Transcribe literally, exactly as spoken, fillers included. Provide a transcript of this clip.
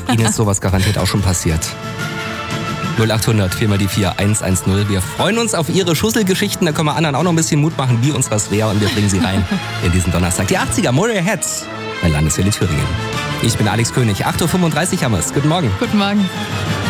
Ihnen ist sowas garantiert auch schon passiert. null achthundert, vier mal die vier, eins eins null. Wir freuen uns auf Ihre Schusselgeschichten. Da können wir anderen auch noch ein bisschen Mut machen, wie unserer Svea. Und wir bringen sie rein in diesen Donnerstag. Die achtziger, Moray Heads bei Landeswelle Thüringen. Ich bin Alex König. acht Uhr fünfunddreißig haben wir es. Guten Morgen. Guten Morgen.